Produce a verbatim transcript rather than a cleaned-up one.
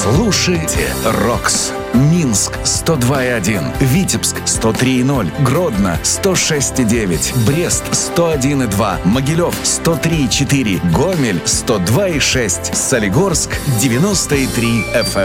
Слушайте Рокс. Минск сто два и один, Витебск сто три и ноль, Гродно сто шесть и девять, Брест сто один и два, Могилев сто три и четыре, Гомель сто два и шесть, Солигорск девяносто и три эф эм.